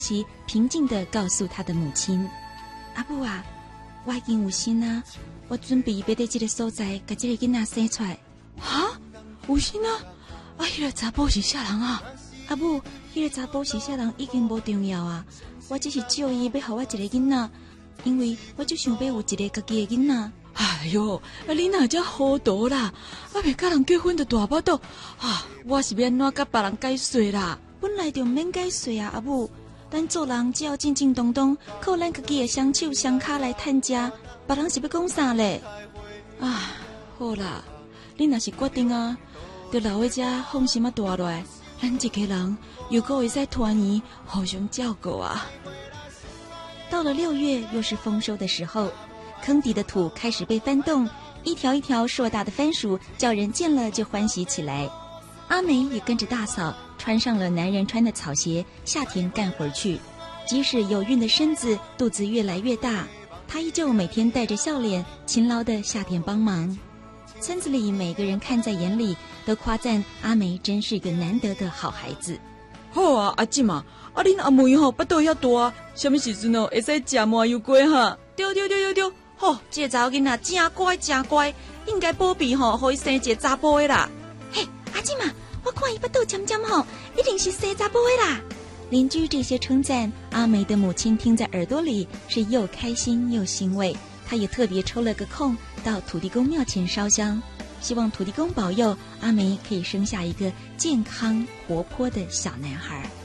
其平静地告诉他的母亲：“阿母啊，我已经有心啊，我准备要在这个所在把这个囡仔生出来。” 哈，有心啊？啊，迄个查甫是啥人啊？ 阿母，迄个查甫是啥人已经无重要啊，我只是借伊要给我一个囡仔，因为我就想要有一个家己的囡仔。 哎哟，啊你哪遮糊涂啦？啊未甲人结婚就大巴肚啊！我是要安怎甲别人解说啦？ 本来就免解说啊，阿母，咱做人只要正正当当，靠咱家己的双手双脚来趁食，别人是要讲啥咧？ 啊，好啦，你若是决定啊，就留喺遮放心啊大落，咱一家人又够会使团圆，互相照顾啊。 到了6月，又是丰收的时候。坑底的土开始被翻动，一条一条硕大的番薯叫人见了就欢喜起来。阿梅也跟着大嫂穿上了男人穿的草鞋，下田干活去。即使有孕的身子肚子越来越大，她依旧每天带着笑脸勤劳地下田帮忙。村子里每个人看在眼里，都夸赞阿梅真是个难得的好孩子。 好啊，阿姊嘛，啊恁阿妹吼，巴肚遐大，什么时阵哦会使食麻油鸡哈？对对对对对。 吼，这个查某囡仔真乖真乖，应该保庇吼，互伊生一个查甫的啦。嘿，阿姊嘛，我看伊巴肚尖尖吼，一定是生查甫的啦。邻居这些称赞，阿梅的母亲听在耳朵里是又开心又欣慰。她也特别抽了个空到土地公庙前烧香，希望土地公保佑阿梅可以生下一个健康活泼的小男孩。